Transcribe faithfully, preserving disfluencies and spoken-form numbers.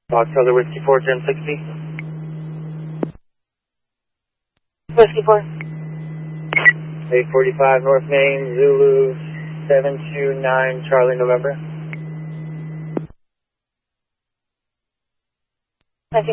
Fox Charlie Whiskey four, ten sixty. Whiskey four. eight forty-five North Main, Zulu seven two nine Charlie November.